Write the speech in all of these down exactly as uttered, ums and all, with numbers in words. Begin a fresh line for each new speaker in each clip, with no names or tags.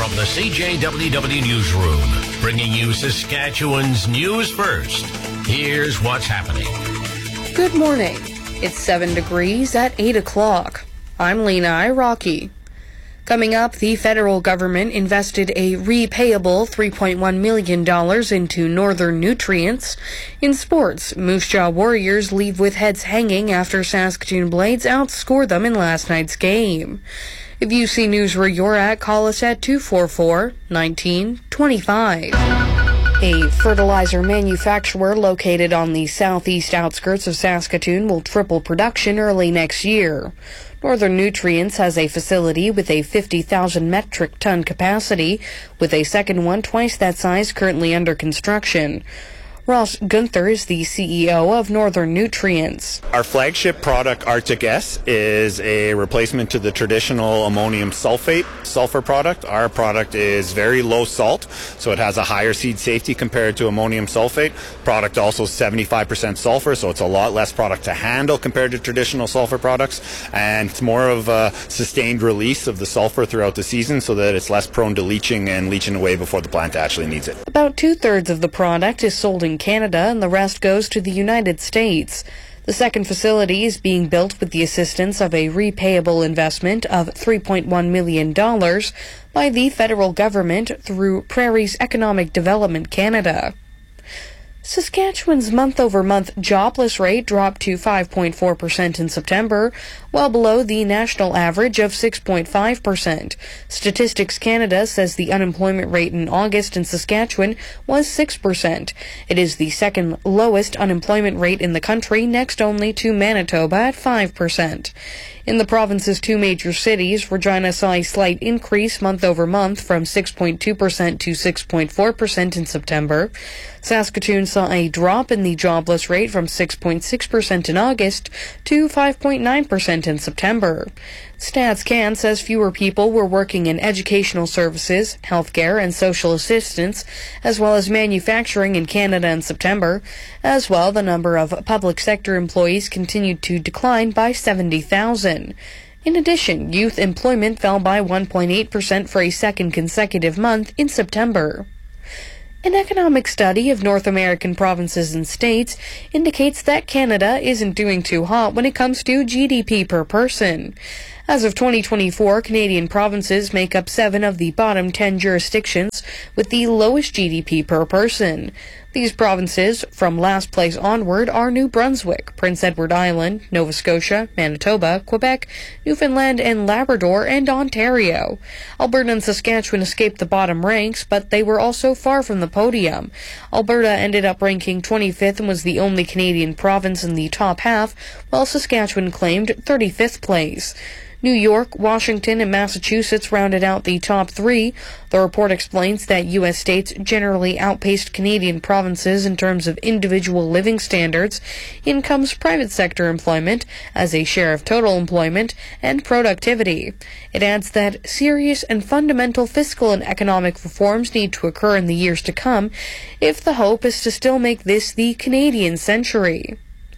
From the C J W W Newsroom, bringing you Saskatchewan's news first. Here's what's happening.
Good morning. It's seven degrees at eight o'clock. I'm Lena Iraqi. Coming up, the federal government invested a repayable three point one million dollars into Northern Nutrients. In sports, Moose Jaw Warriors leave with heads hanging after Saskatoon Blades outscored them in last night's game. If you see news where you're at, call us at two four four, one nine two five. A fertilizer manufacturer located on the southeast outskirts of Saskatoon will triple production early next year. Northern Nutrients has a facility with a fifty thousand metric ton capacity, with a second one twice that size currently under construction. Ross Gunther is the C E O of Northern Nutrients.
Our flagship product, Arctic S, is a replacement to the traditional ammonium sulfate sulfur product. Our product is very low salt, so it has a higher seed safety compared to ammonium sulfate. Product also seventy-five percent sulfur, so it's a lot less product to handle compared to traditional sulfur products. And it's more of a sustained release of the sulfur throughout the season so that it's less prone to leaching and leaching away before the plant actually needs it.
About two-thirds of the product is sold in Canada, and the rest goes to the United States. The second facility is being built with the assistance of a repayable investment of three point one million dollars by the federal government through Prairie's Economic Development Canada. Saskatchewan's month-over-month jobless rate dropped to five point four percent in September, well below the national average of six point five percent. Statistics Canada says the unemployment rate in August in Saskatchewan was six percent. It is the second lowest unemployment rate in the country, next only to Manitoba at five percent. In the province's two major cities, Regina saw a slight increase month-over-month from six point two percent to six point four percent in September. Saskatoon saw a drop in the jobless rate from six point six percent in August to five point nine percent in September. StatsCan says fewer people were working in educational services, healthcare, and social assistance, as well as manufacturing in Canada in September. As well, the number of public sector employees continued to decline by seventy thousand. In addition, youth employment fell by one point eight percent for a second consecutive month in September. An economic study of North American provinces and states indicates that Canada isn't doing too hot when it comes to G D P per person. As of twenty twenty-four, Canadian provinces make up seven of the bottom ten jurisdictions with the lowest G D P per person. These provinces, from last place onward, are New Brunswick, Prince Edward Island, Nova Scotia, Manitoba, Quebec, Newfoundland and Labrador, and Ontario. Alberta and Saskatchewan escaped the bottom ranks, but they were also far from the podium. Alberta ended up ranking twenty-fifth and was the only Canadian province in the top half, while Saskatchewan claimed thirty-fifth place. New York, Washington, and Massachusetts rounded out the top three. The report explains that U S states generally outpaced Canadian provinces in terms of individual living standards, incomes, private sector employment as a share of total employment, and productivity. It adds that serious and fundamental fiscal and economic reforms need to occur in the years to come if the hope is to still make this the Canadian century.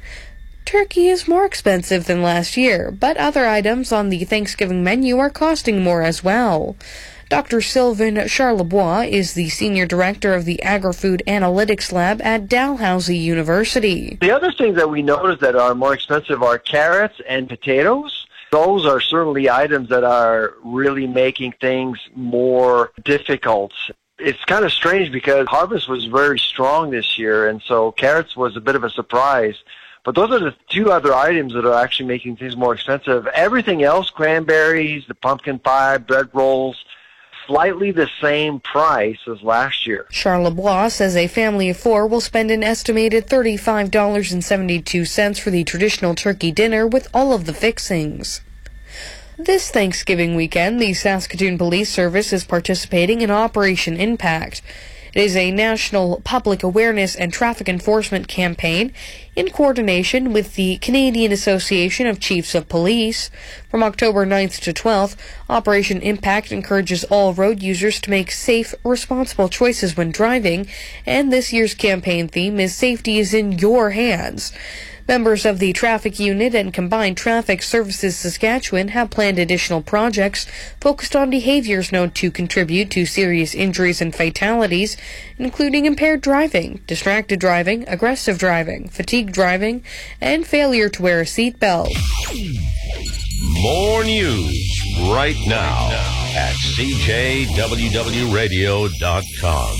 Turkey is more expensive than last year, but other items on the Thanksgiving menu are costing more as well. Doctor Sylvain Charlebois is the Senior Director of the Agri-Food Analytics Lab at Dalhousie University.
The other things that we notice that are more expensive are carrots and potatoes. Those are certainly items that are really making things more difficult. It's kind of strange because harvest was very strong this year, and so carrots was a bit of a surprise. But those are the two other items that are actually making things more expensive. Everything else, cranberries, the pumpkin pie, bread rolls, slightly the same price as last year.
Charlebois says a family of four will spend an estimated thirty-five dollars and seventy-two cents for the traditional turkey dinner with all of the fixings. This Thanksgiving weekend, the Saskatoon Police Service is participating in Operation Impact. It is a national public awareness and traffic enforcement campaign in coordination with the Canadian Association of Chiefs of Police. From October ninth to twelfth, Operation Impact encourages all road users to make safe, responsible choices when driving, and this year's campaign theme is Safety is in Your Hands. Members of the traffic unit and Combined Traffic Services Saskatchewan have planned additional projects focused on behaviors known to contribute to serious injuries and fatalities, including impaired driving, distracted driving, aggressive driving, fatigue driving, and failure to wear a seatbelt.
More news right now at C J W W radio dot com.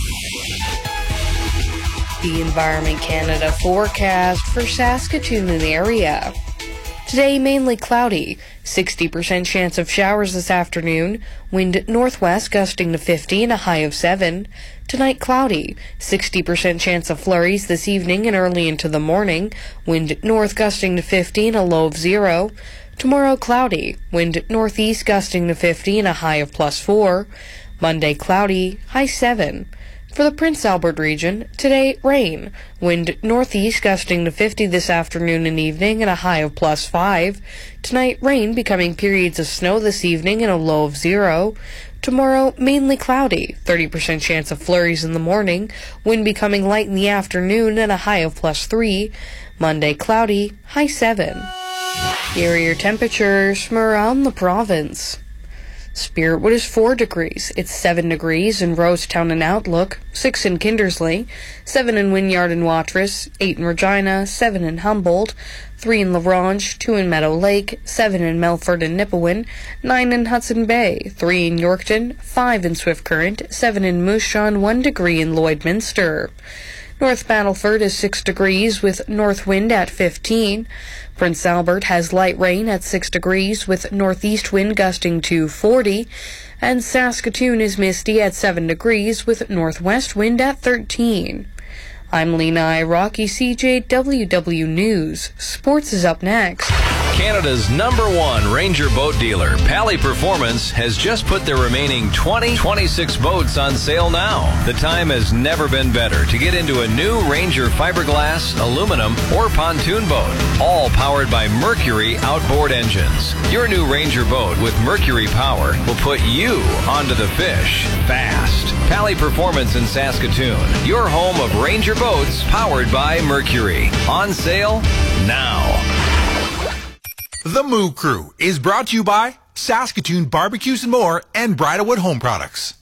The Environment Canada forecast for Saskatoon and area. Today, mainly cloudy. sixty percent chance of showers this afternoon. Wind northwest gusting to fifty and a high of seven. Tonight, cloudy. sixty percent chance of flurries this evening and early into the morning. Wind north gusting to fifty and a low of zero. Tomorrow, cloudy. Wind northeast gusting to fifty and a high of plus four. Monday, cloudy. High seven. For the Prince Albert region, today, rain. Wind northeast gusting to fifty this afternoon and evening and a high of plus five. Tonight, rain becoming periods of snow this evening and a low of zero. Tomorrow, mainly cloudy. thirty percent chance of flurries in the morning. Wind becoming light in the afternoon and a high of plus three. Monday, cloudy. High seven. Here are your temperatures from around the province. Spiritwood is four degrees. It's seven degrees in Rosetown and Outlook, six in Kindersley, seven in Wynyard and Watrous, eight in Regina, seven in Humboldt, three in La Ronge, two in Meadow Lake, seven in Melfort and Nipawin, nine in Hudson Bay, three in Yorkton, five in Swift Current, seven in Moose Jaw, and one degree in Lloydminster. North Battleford is six degrees with north wind at fifteen. Prince Albert has light rain at six degrees with northeast wind gusting to forty. And Saskatoon is misty at seven degrees with northwest wind at thirteen. I'm Lena Rocky, C J W W News. Sports is up next.
Canada's number one Ranger boat dealer, Pally Performance, has just put their remaining twenty twenty-six boats on sale now. The time has never been better to get into a new Ranger fiberglass, aluminum, or pontoon boat, all powered by Mercury outboard engines. Your new Ranger boat with Mercury power will put you onto the fish fast. Pally Performance in Saskatoon, your home of Ranger boats powered by Mercury. On sale now.
The Moo Crew is brought to you by Saskatoon Barbecues and More and Bridalwood Home Products.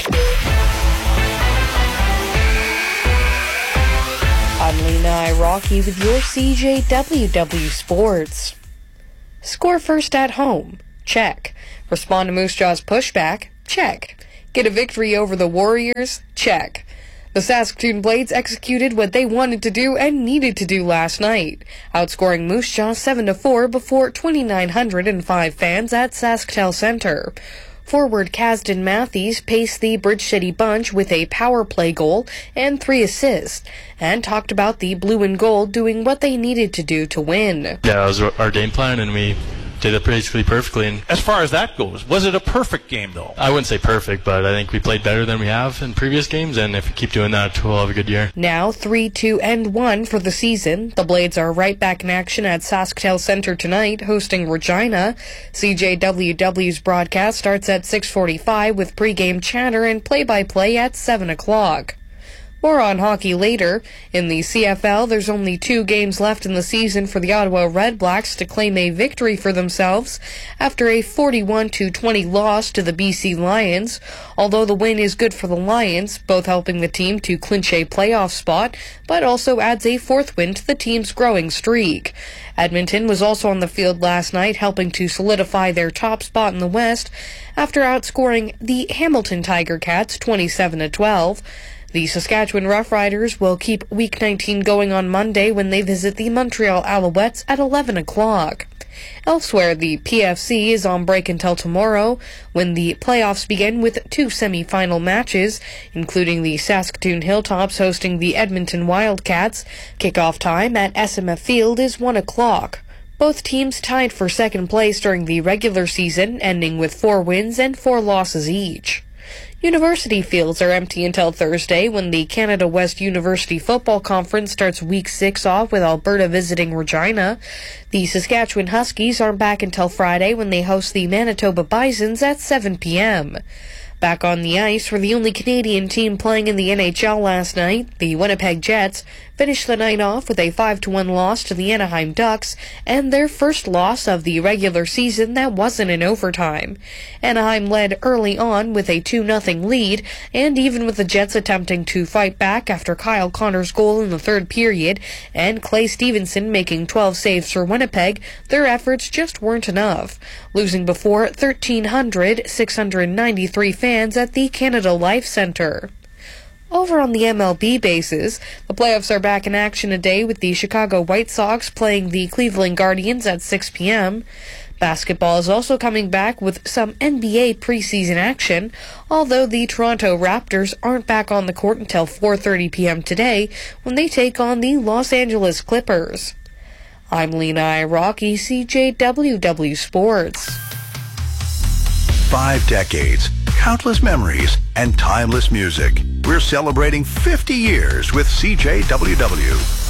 I'm Lena Rocky with your C J W W Sports. Score first at home? Check. Respond to Moose Jaw's pushback? Check. Get a victory over the Warriors? Check. The Saskatoon Blades executed what they wanted to do and needed to do last night, outscoring Moose Jaw seven to four before two thousand nine hundred five fans at SaskTel Centre. Forward Kasdan Matthews paced the Bridge City bunch with a power play goal and three assists, and talked about the blue and gold doing what they needed to do to win.
Yeah, it was our game plan, and we did it basically perfectly. And
as far as that goes, was it a perfect game, though?
I wouldn't say perfect, but I think we played better than we have in previous games, and if we keep doing that, we'll have a good year.
Now three two and one for the season. The Blades are right back in action at SaskTel Centre tonight, hosting Regina. C J W W's broadcast starts at six forty-five with pregame chatter and play-by-play at seven o'clock. More on hockey later. In the C F L, there's only two games left in the season for the Ottawa Redblacks to claim a victory for themselves after a forty-one to twenty loss to the B C Lions. Although the win is good for the Lions, both helping the team to clinch a playoff spot, but also adds a fourth win to the team's growing streak. Edmonton was also on the field last night, helping to solidify their top spot in the West after outscoring the Hamilton Tiger Cats twenty-seven to twelve. The Saskatchewan Roughriders will keep Week nineteen going on Monday when they visit the Montreal Alouettes at eleven o'clock. Elsewhere, the P F C is on break until tomorrow, when the playoffs begin with two semi-final matches, including the Saskatoon Hilltops hosting the Edmonton Wildcats. Kickoff time at S M F Field is one o'clock. Both teams tied for second place during the regular season, ending with four wins and four losses each. University fields are empty until Thursday when the Canada West University Football Conference starts Week six off with Alberta visiting Regina. The Saskatchewan Huskies aren't back until Friday when they host the Manitoba Bisons at seven p.m. Back on the ice for the only Canadian team playing in the N H L last night, the Winnipeg Jets finished the night off with a five to one loss to the Anaheim Ducks and their first loss of the regular season that wasn't in overtime. Anaheim led early on with a two nothing lead, and even with the Jets attempting to fight back after Kyle Connor's goal in the third period and Clay Stevenson making twelve saves for Winnipeg, their efforts just weren't enough, losing before thirteen hundred, six hundred ninety-three fans at the Canada Life Centre. Over on the M L B bases, the playoffs are back in action today with the Chicago White Sox playing the Cleveland Guardians at six p.m. Basketball is also coming back with some N B A preseason action, although the Toronto Raptors aren't back on the court until four thirty p.m. today when they take on the Los Angeles Clippers. I'm Lena Iraqi, C J W W Sports.
Five decades, countless memories, and timeless music. We're celebrating fifty years with C J W W.